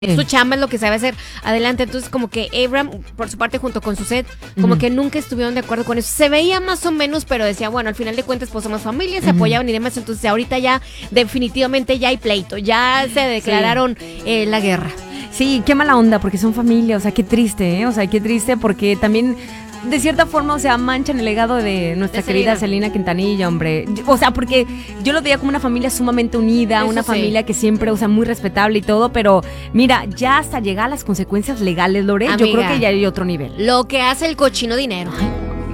Su chamba es lo que sabe hacer. Adelante. Entonces, como que Abraham, por su parte, junto con Suzette, como que nunca estuvieron de acuerdo con eso. Se veía más o menos, pero decía, bueno, al final de cuentas, pues somos familia, se apoyaban y demás. Entonces, ahorita ya, definitivamente, ya hay pleito. Ya se declararon la guerra. Sí, qué mala onda, porque son familia. O sea, qué triste, ¿eh? O sea, qué triste, porque también, de cierta forma, o sea, manchan el legado de nuestra querida Selena Quintanilla, hombre. O sea, porque yo lo veía como una familia sumamente unida, una familia que siempre, o sea, muy respetable y todo, pero mira, ya hasta llegar a las consecuencias legales, Lore, yo creo que ya hay otro nivel. Lo que hace el cochino dinero.